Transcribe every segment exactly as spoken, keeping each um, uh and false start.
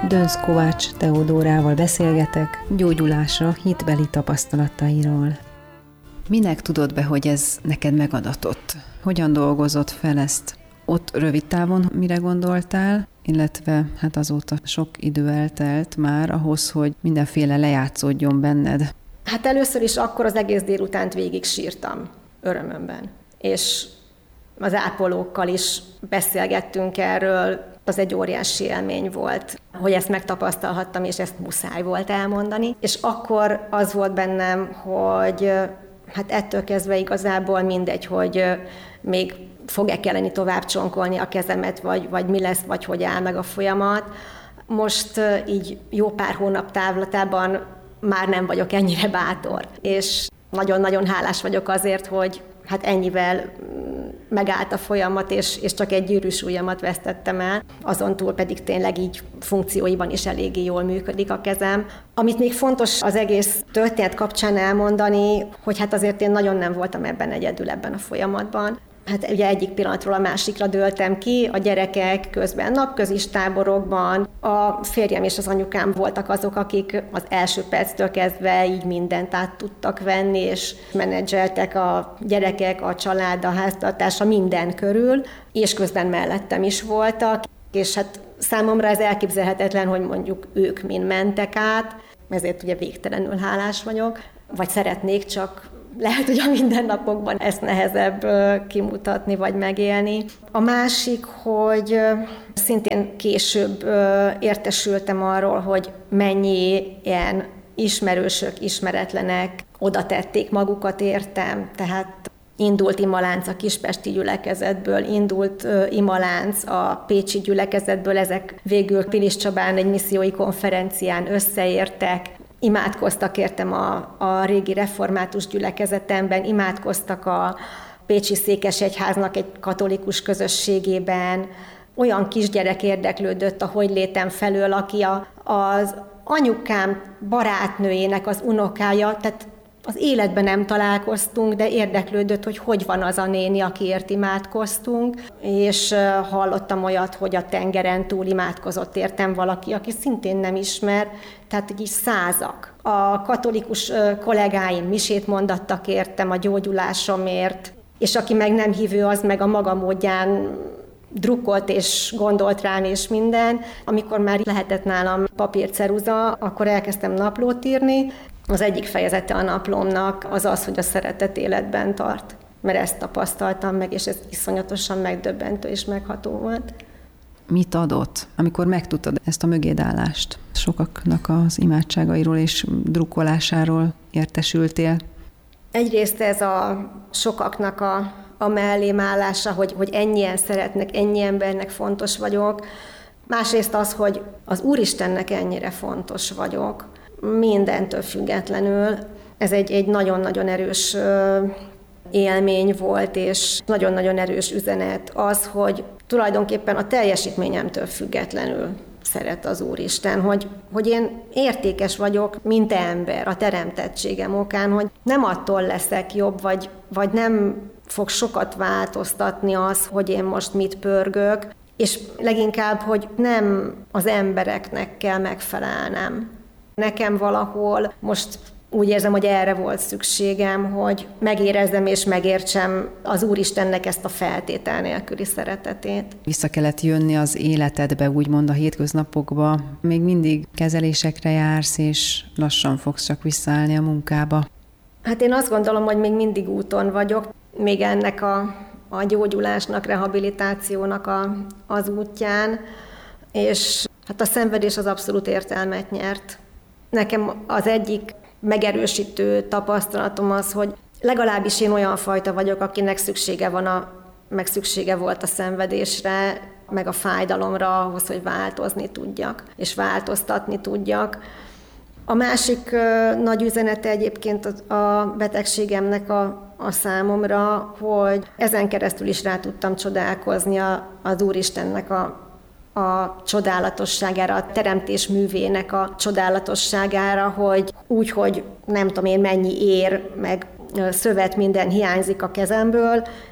Dönsz Kovács Teodórával beszélgetek gyógyulása hitbeli tapasztalatairól. Minek tudod be, hogy ez neked megadatott? Hogyan dolgozott fel ezt? Ott rövid távon mire gondoltál, illetve hát azóta sok idő eltelt már ahhoz, hogy mindenféle lejátszódjon benned. Hát először is akkor az egész délutánt végig sírtam örömömben. És az ápolókkal is beszélgettünk erről, az egy óriási élmény volt, hogy ezt megtapasztalhattam, és ezt muszáj volt elmondani. És akkor az volt bennem, hogy hát ettől kezdve igazából mindegy, hogy még fog-e kelleni tovább csonkolni a kezemet, vagy, vagy mi lesz, vagy hogy áll meg a folyamat. Most így jó pár hónap távlatában már nem vagyok ennyire bátor. És nagyon-nagyon hálás vagyok azért, hogy hát ennyivel megállt a folyamat, és, és csak egy gyűrűs ujjamat vesztettem el. Azon túl pedig tényleg így funkcióiban is eléggé jól működik a kezem. Amit még fontos az egész történet kapcsán elmondani, hogy hát azért én nagyon nem voltam ebben egyedül ebben a folyamatban. Hát ugye egyik pillanatról a másikra dőltem ki, a gyerekek közben napközis táborokban, a férjem és az anyukám voltak azok, akik az első perctől kezdve így mindent át tudtak venni, és menedzseltek a gyerekek, a család, a háztartása minden körül, és közben mellettem is voltak, és hát számomra ez elképzelhetetlen, hogy mondjuk ők mind mentek át, ezért ugye végtelenül hálás vagyok, vagy szeretnék, csak lehet, hogy a mindennapokban ezt nehezebb kimutatni vagy megélni. A másik, hogy szintén később értesültem arról, hogy mennyi ilyen ismerősök, ismeretlenek oda tették magukat értem. Tehát indult imalánc a kispesti gyülekezetből, indult imalánc a pécsi gyülekezetből, ezek végül Pilis Csabán egy missziói konferencián összeértek, imádkoztak értem a, a régi református gyülekezetemben, imádkoztak a pécsi székesegyháznak egy katolikus közösségében. Olyan kisgyerek érdeklődött a hogylétem felől, aki a, az anyukám barátnőjének az unokája, tehát az életben nem találkoztunk, de érdeklődött, hogy hogy van az a néni, akiért imádkoztunk, és hallottam olyat, hogy a tengeren túl imádkozott értem valaki, aki szintén nem ismer, tehát így százak. A katolikus kollégáim misét mondattak értem a gyógyulásomért, és aki meg nem hívő, az meg a maga módján drukkolt és gondolt rám és minden. Amikor már lehetett nálam papírceruza, akkor elkezdtem naplót írni. Az egyik fejezete a naplómnak az az, hogy a szeretet életben tart. Mert ezt tapasztaltam meg, és ez iszonyatosan megdöbbentő és megható volt. Mit adott, amikor megtudtad ezt a mögédállást? Sokaknak az imádságairól és drukkolásáról értesültél. Egyrészt ez a sokaknak a, a mellém állása, hogy, hogy ennyien szeretnek, ennyi embernek fontos vagyok. Másrészt az, hogy az Úristennek ennyire fontos vagyok. Mindentől függetlenül. Ez egy, egy nagyon-nagyon erős élmény volt, és nagyon-nagyon erős üzenet az, hogy tulajdonképpen a teljesítményemtől függetlenül szeret az Úristen, hogy, hogy én értékes vagyok, mint ember, a teremtettségem okán, hogy nem attól leszek jobb, vagy, vagy nem fog sokat változtatni az, hogy én most mit pörgök, és leginkább, hogy nem az embereknek kell megfelelnem. Nekem valahol most úgy érzem, hogy erre volt szükségem, hogy megérezzem és megértsem az Úristennek ezt a feltétel nélküli szeretetét. Vissza kellett jönni az életedbe, úgymond a hétköznapokba. Még mindig kezelésekre jársz, és lassan fogsz csak visszaállni a munkába. Hát én azt gondolom, hogy még mindig úton vagyok, még ennek a, a gyógyulásnak, rehabilitációnak a, az útján, és hát a szenvedés az abszolút értelmet nyert. Nekem az egyik megerősítő tapasztalatom az, hogy legalábbis én olyan fajta vagyok, akinek szüksége van, a, meg szüksége volt a szenvedésre, meg a fájdalomra ahhoz, hogy változni tudjak, és változtatni tudjak. A másik ö, nagy üzenete egyébként a betegségemnek a, a számomra, hogy ezen keresztül is rá tudtam csodálkozni a, az Úristennek a a csodálatosságára, a teremtés művének a csodálatosságára, hogy úgy, hogy nem tudom én mennyi ér, meg szövet, minden hiányzik a kezemből,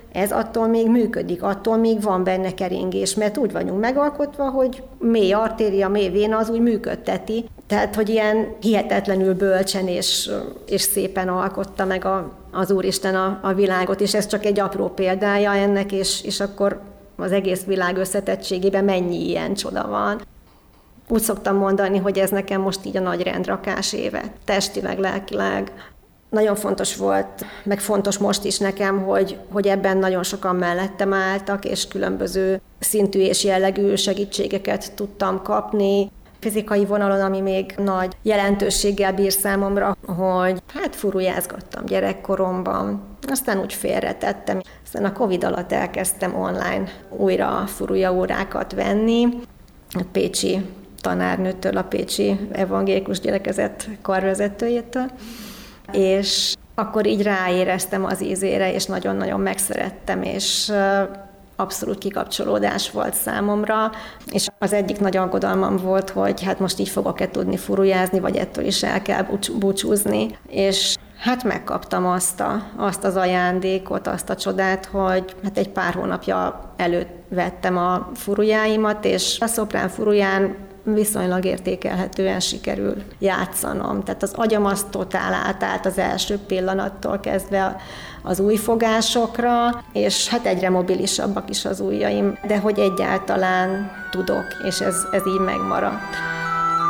ez attól még működik, attól még van benne keringés, mert úgy vagyunk megalkotva, hogy mély artéria, mély véna az úgy működteti. Tehát, hogy ilyen hihetetlenül bölcsen és, és szépen alkotta meg a, az Úristen a, a világot, és ez csak egy apró példája ennek, és, és akkor az egész világ összetettségében mennyi ilyen csoda van. Úgy szoktam mondani, hogy ez nekem most így a nagy rendrakás éve, testileg, lelkileg. Nagyon fontos volt, meg fontos most is nekem, hogy, hogy ebben nagyon sokan mellettem álltak, és különböző szintű és jellegű segítségeket tudtam kapni. Fizikai vonalon, ami még nagy jelentőséggel bír számomra, hogy hát furujázgattam gyerekkoromban, aztán úgy félretettem. Aztán a Covid alatt elkezdtem online újra furuja órákat venni, a pécsi tanárnőtől, a pécsi evangélikus gyülekezet karvezetőjétől, és akkor így ráéreztem az ízére, és nagyon-nagyon megszerettem, és abszolút kikapcsolódás volt számomra, és az egyik nagy aggodalmam volt, hogy hát most így fogok-e tudni furujázni, vagy ettől is el kell búcsúzni, és hát megkaptam azt, a, azt az ajándékot, azt a csodát, hogy hát egy pár hónapja előtt vettem a furujáimat, és a szoprán furuján viszonylag értékelhetően sikerül játszanom. Tehát az agyam az totál átállt az első pillanattól kezdve az új fogásokra, és hát egyre mobilisabbak is az ujjaim, de hogy egyáltalán tudok, és ez, ez így megmaradt.